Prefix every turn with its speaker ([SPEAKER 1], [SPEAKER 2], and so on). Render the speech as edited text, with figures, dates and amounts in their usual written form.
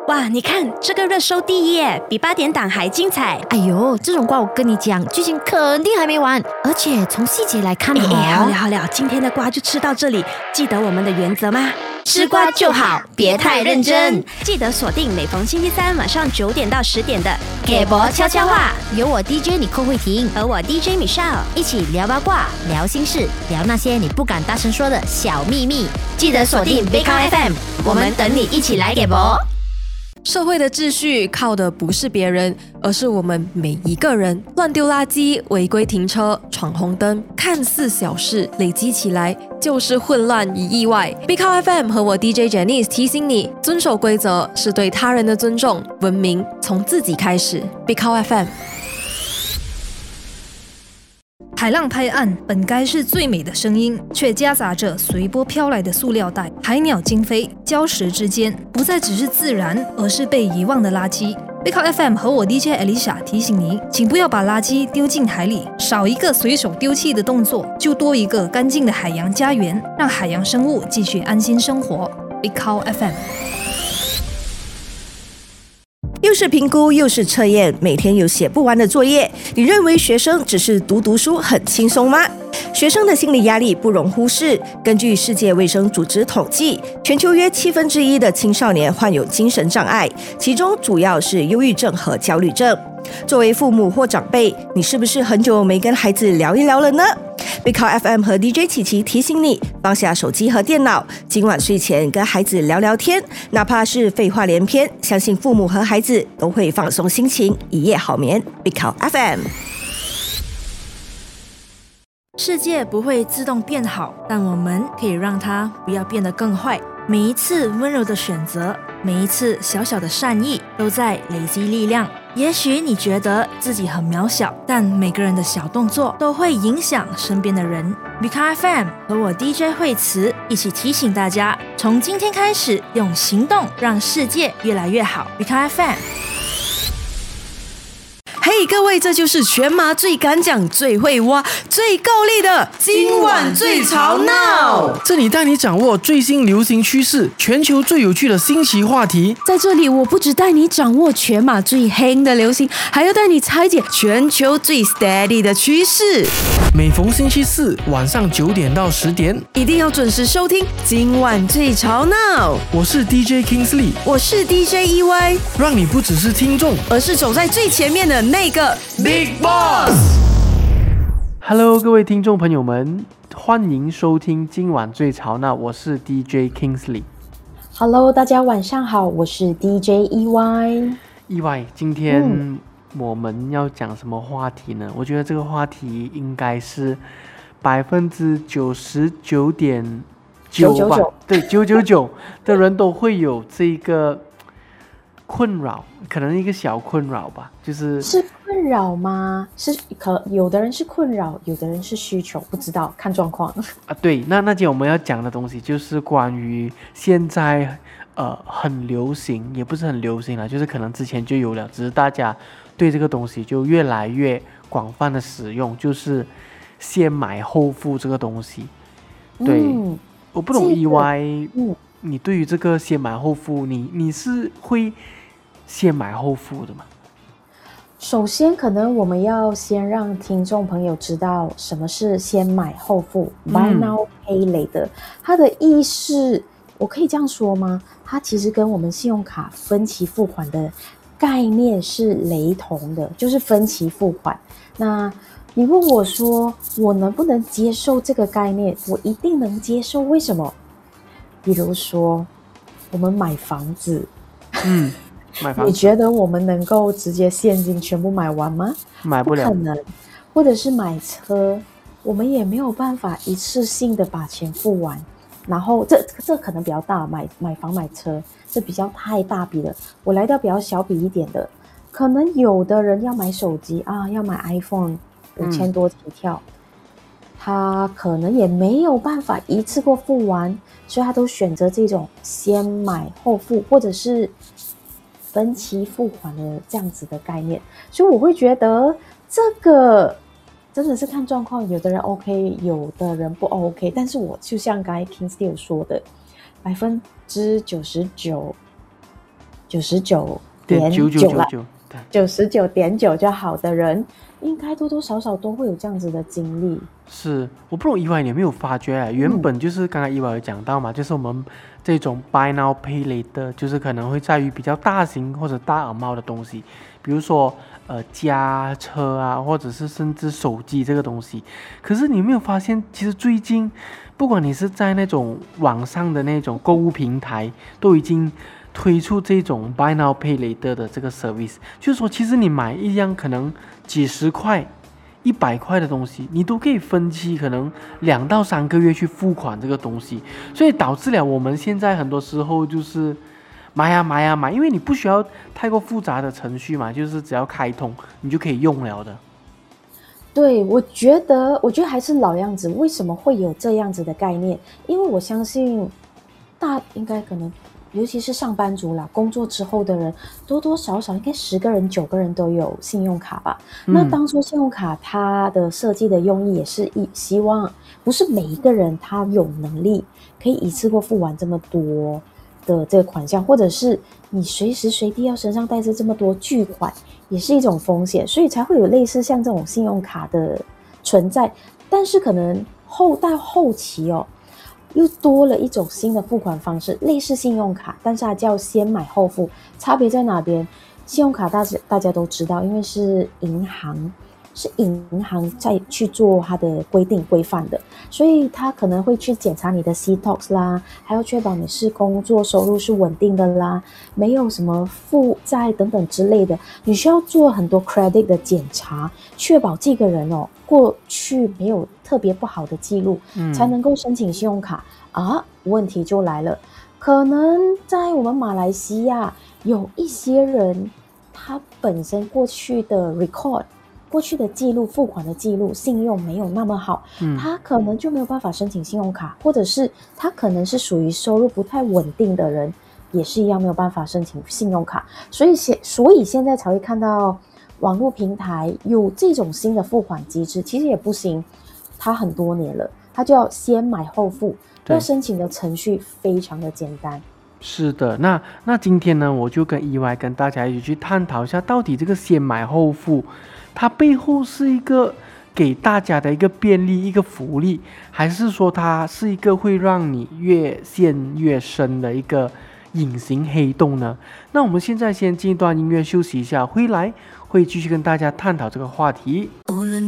[SPEAKER 1] 哇，你看这个热搜第一耶，比8点档还精彩。
[SPEAKER 2] 哎呦，这种瓜我跟你讲，剧情肯定还没完，而且从细节来看
[SPEAKER 1] 好了，今天的瓜就吃到这里，记得我们的原则吗？
[SPEAKER 2] 吃瓜就好，别太认真。
[SPEAKER 1] 记得锁定每逢星期三晚上9点到10点的
[SPEAKER 2] 给博悄悄话，有我 DJ 你寇慧婷
[SPEAKER 1] 和我 DJ Michelle
[SPEAKER 2] 一起聊八卦、聊心事、聊那些你不敢大声说的小秘密。记得锁定 Big Count FM， 我们等你一起来给博。
[SPEAKER 3] 社会的秩序靠的不是别人，而是我们每一个人。乱丢垃圾、违规停车、闯红灯，看似小事，累积起来就是混乱与意外。Big Count FM 和我 DJ Janice 提醒你，遵守规则是对他人的尊重，文明从自己开始。Big Count FM。
[SPEAKER 4] 海浪拍岸本该是最美的声音，却夹杂着随波飘来的塑料袋、海鸟惊飞，礁石之间不再只是自然，而是被遗忘的垃圾。Big Count FM 和我 DJ Alicia 提醒您，请不要把垃圾丢进海里，少一个随手丢弃的动作，就多一个干净的海洋家园，让海洋生物继续安心生活。Big Count FM。
[SPEAKER 5] 又是评估又是测验，每天有写不完的作业，你认为学生只是读书很轻松吗？学生的心理压力不容忽视。根据世界卫生组织统计，全球约1/7的青少年患有精神障碍，其中主要是忧郁症和焦虑症。作为父母或长辈，你是不是很久没跟孩子聊一聊了呢？Big Count FM 和 DJ 琪琪提醒你，放下手机和电脑，今晚睡前跟孩子聊聊天，哪怕是废话连篇，相信父母和孩子都会放松心情，一夜好眠。Big Count FM。
[SPEAKER 1] 世界不会自动变好，但我们可以让它不要变得更坏。每一次温柔的选择，每一次小小的善意，都在累积力量。也许你觉得自己很渺小，但每个人的小动作都会影响身边的人。Big Count FM 和我 DJ 惠慈一起提醒大家，从今天开始，用行动让世界越来越好。Big Count FM。
[SPEAKER 5] 嘿，各位，这就是全马最敢讲、最会挖、最够力的今晚最吵闹。
[SPEAKER 6] 这里带你掌握最新流行趋势，全球最有趣的新奇话题。
[SPEAKER 2] 在这里，我不只带你掌握全马最黑的流行，还要带你拆解
[SPEAKER 5] 全球最 steady 的趋势。
[SPEAKER 6] 每逢星期四晚上9点到10点，
[SPEAKER 5] 一定要准时收听今晚最吵闹。
[SPEAKER 6] 我是 DJ Kingsley，
[SPEAKER 5] 我是 DJ EY，
[SPEAKER 6] 让你不只是听众，
[SPEAKER 5] 而是走在最前面的那个 Big
[SPEAKER 6] Boss。Hello， 各位听众朋友们，欢迎收听今晚最吵闹，我是 DJ Kingsley。Hello，
[SPEAKER 7] 大家晚上好，我是 DJ EY。
[SPEAKER 6] 今天我们要讲什么话题呢？我觉得这个话题应该是99.9%吧，对，999的人都会有这个困扰，可能一个小困扰吧，是
[SPEAKER 7] 困扰吗？有的人是困扰，有的人是需求，不知道，看状况
[SPEAKER 6] 啊。对，那今天我们要讲的东西就是关于现在很流行，也不是很流行啦，就是可能之前就有了，只是大家对这个东西就越来越广泛的使用，就是先买后付这个东西。对，我不懂EY，你对于这个先买后付，你是会先买后付的吗？
[SPEAKER 7] 首先，可能我们要先让听众朋友知道什么是先买后付 （Buy Now Pay Later）。它的意思，我可以这样说吗？它其实跟我们信用卡分期付款的概念是雷同的，就是分期付款。那你问我说，我能不能接受这个概念？我一定能接受。为什么？比如说，我们买房子，你觉得我们能够直接现金全部买完吗？
[SPEAKER 6] 买不了，
[SPEAKER 7] 不可能。或者是买车，我们也没有办法一次性的把钱付完。然后这可能比较大，买房买车，这比较太大笔了。我来到比较小笔一点的，可能有的人要买手机啊，要买 iPhone 5000多起跳，他可能也没有办法一次过付完，所以他都选择这种先买后付，或者是分期付款的这样子的概念。所以我会觉得这个真的是看状况，有的人 OK， 有的人不 OK。但是我就像刚才 Kingsley 说的，99%， 99.9了，99.9就好的人，应该多多少少都会有这样子的经历。
[SPEAKER 6] 是，我不懂意外你有没有发觉原本就是刚刚意外有讲到嘛，就是我们这种 buy now pay later， 就是可能会在于比较大型或者大amount的东西，比如说家车啊，或者是甚至手机这个东西。可是你有没有发现，其实最近不管你是在那种网上的那种购物平台，都已经推出这种 buy now pay later 的这个 service， 就是说其实你买一样可能几十块100块的东西，你都可以分期可能2到3个月去付款这个东西，所以导致了我们现在很多时候就是买啊买啊买，因为你不需要太过复杂的程序嘛，就是只要开通你就可以用了的。
[SPEAKER 7] 对，我觉得还是老样子。为什么会有这样子的概念？因为我相信应该可能尤其是上班族啦，工作之后的人多多少少应该10个人9个人都有信用卡吧。那当初信用卡它的设计的用意也是希望不是每一个人他有能力可以一次过付完这么多的这个款项，或者是你随时随地要身上带着这么多巨款，也是一种风险，所以才会有类似像这种信用卡的存在。但是可能到后期又多了一种新的付款方式，类似信用卡，但是它叫先买后付。差别在哪边？信用卡大家都知道，因为是银行在去做它的规定规范的，所以它可能会去检查你的 CTOX 啦，还要确保你是工作收入是稳定的啦，没有什么负债等等之类的。你需要做很多 credit 的检查，确保这个人过去没有特别不好的记录，才能够申请信用卡啊。问题就来了，可能在我们马来西亚有一些人，他本身过去的 record。过去的记录、付款的记录、信用没有那么好，他可能就没有办法申请信用卡，或者是他可能是属于收入不太稳定的人，也是一样没有办法申请信用卡。所以现在才会看到网络平台有这种新的付款机制，其实也不行，它很多年了，它就要先买后付，要申请的程序非常的简单。
[SPEAKER 6] 是的，那今天呢，我就跟EY跟大家一起去探讨一下，到底这个先买后付它背后是一个给大家的一个便利、一个福利，还是说它是一个会让你越陷越深的一个隐形黑洞呢？那我们现在先进一段音乐休息一下，回来会继续跟大家探讨这个话题。